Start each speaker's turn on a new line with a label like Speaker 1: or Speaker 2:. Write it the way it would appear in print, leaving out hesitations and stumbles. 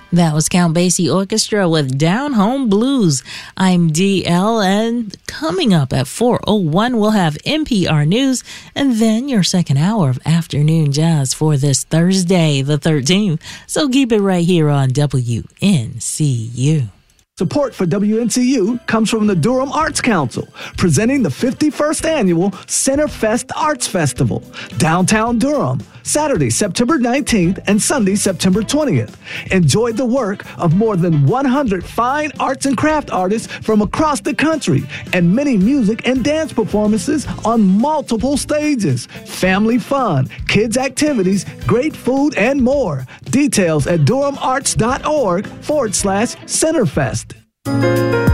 Speaker 1: That was Count Basie Orchestra with Down Home Blues. I'm DL, and coming up at 4:01, we'll have NPR News, and then your second hour of afternoon jazz for this Thursday, the 13th. So keep it right here on WNCU.
Speaker 2: Support for WNCU comes from the Durham Arts Council, presenting the 51st Annual Centerfest Arts Festival, downtown Durham, Saturday, September 19th and Sunday, September 20th. Enjoy the work of more than 100 fine arts and craft artists from across the country and many music and dance performances on multiple stages. Family fun, kids activities, great food, and more. Details at durhamarts.org/Centerfest.